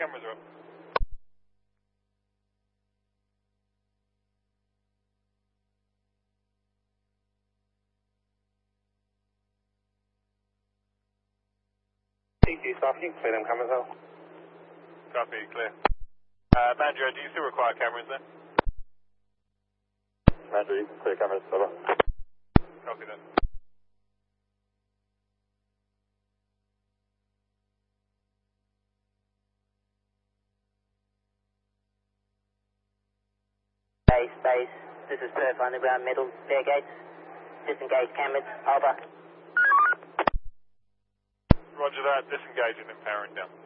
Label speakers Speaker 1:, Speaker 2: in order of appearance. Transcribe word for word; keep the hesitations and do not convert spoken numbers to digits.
Speaker 1: cameras are up.
Speaker 2: T Q staff, you can clear them cameras out.
Speaker 1: Copy, clear. Uh, Mandro, do you still require cameras then?
Speaker 2: Andrew, you can clear cameras, over.
Speaker 1: Copy then.
Speaker 3: Base, base. This is Perth Underground, middle, stair gates. Disengage cameras, over.
Speaker 1: Roger that, disengaging and powering down.